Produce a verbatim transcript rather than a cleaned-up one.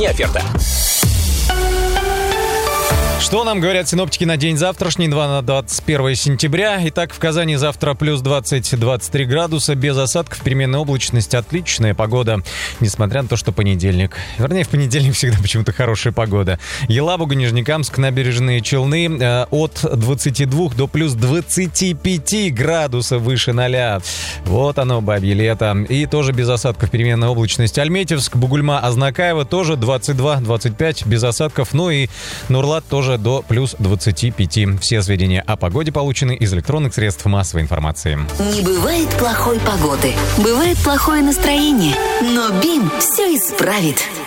Оферта. Что нам говорят синоптики на день завтрашний, двадцать первого сентября? Итак, в Казани завтра плюс двадцать - двадцать три градуса, без осадков, переменная облачность, отличная погода, несмотря на то, что понедельник. Вернее, в понедельник всегда почему-то хорошая погода. Елабуга, Нижнекамск, Набережные Челны э, от двадцати двух до плюс двадцати пяти градусов выше ноля. Вот оно, бабье лето. И тоже без осадков, переменная облачность. Альметьевск, Бугульма, Азнакаево тоже двадцать два - двадцать пять без осадков. Ну и Нурлат тоже до плюс двадцати пяти. Все сведения о погоде получены из электронных средств массовой информации. Не бывает плохой погоды. Бывает плохое настроение. Но БИМ все исправит.